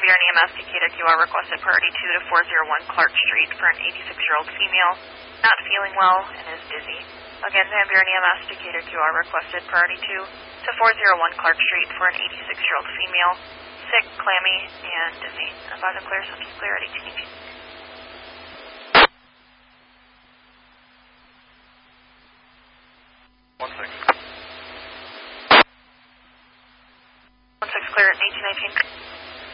Buren EMS Decatur QR requested priority 2 to 401 Clark Street for an 86-year-old female, not feeling well and is dizzy. Again, Van Buren EMS Decatur QR requested priority 2 to 401 Clark Street for an 86-year-old female, sick, clammy, and dizzy. Advise and clear, symptoms clear at 1818. 16 clear at 1819.